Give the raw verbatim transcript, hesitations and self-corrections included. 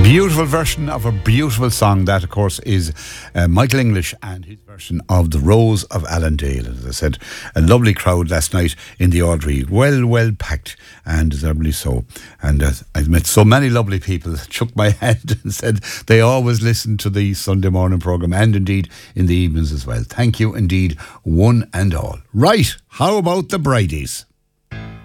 Beautiful version of a beautiful song. That, of course, is uh, Michael English and his version of The Rose of Allendale. As I said, a lovely crowd last night in the Audrey. Well, well packed, and deservedly so. And uh, I've met so many lovely people that shook my hand and said they always listen to the Sunday morning programme, and indeed in the evenings as well. Thank you indeed, one and all. Right, how about the Bridies?